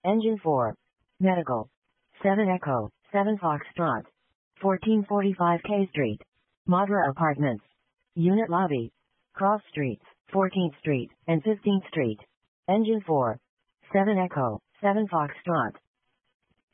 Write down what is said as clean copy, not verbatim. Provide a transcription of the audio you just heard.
Engine 4. Medical. 7 Echo, 7 Foxtrot. 1445 K Street. Madra Apartments. Unit Lobby. Cross Streets, 14th Street and 15th Street. Engine 4. 7 Echo, 7 Foxtrot.